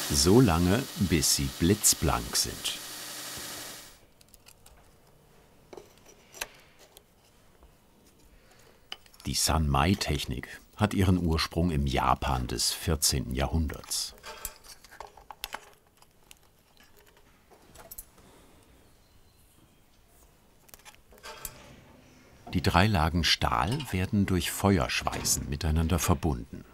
So lange, bis sie blitzblank sind. Die Sanmai-Technik hat ihren Ursprung im Japan des 14. Jahrhunderts. Die 3 Lagen Stahl werden durch Feuerschweißen miteinander verbunden.